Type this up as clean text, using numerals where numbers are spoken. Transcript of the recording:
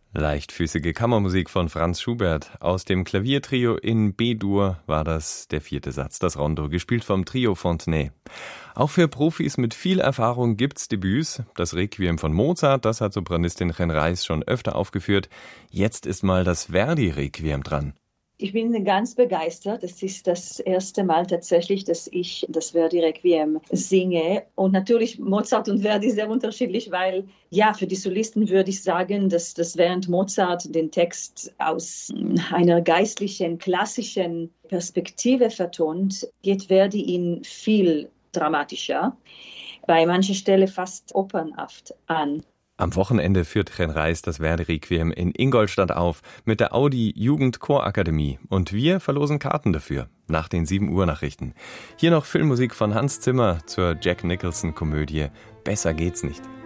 Leichtfüßige Kammermusik von Franz Schubert. Aus dem Klaviertrio in B-Dur war das der 4. Satz, das Rondo, gespielt vom Trio Fontenay. Auch für Profis mit viel Erfahrung gibt's Debüts. Das Requiem von Mozart, das hat Sopranistin Chen Reis schon öfter aufgeführt. Jetzt ist mal das Verdi-Requiem dran. Ich bin ganz begeistert. Es ist das erste Mal tatsächlich, dass ich das Verdi-Requiem singe. Und natürlich Mozart und Verdi sehr unterschiedlich, weil ja, für die Solisten würde ich sagen, dass während Mozart den Text aus einer geistlichen, klassischen Perspektive vertont, geht Verdi ihn viel dramatischer, bei mancher Stelle fast opernhaft an. Am Wochenende führt Chen Reis das Verdi-Requiem in Ingolstadt auf mit der Audi Jugend-Chorakademie. Und wir verlosen Karten dafür nach den 7 Uhr Nachrichten. Hier noch Filmmusik von Hans Zimmer zur Jack Nicholson-Komödie Besser geht's nicht.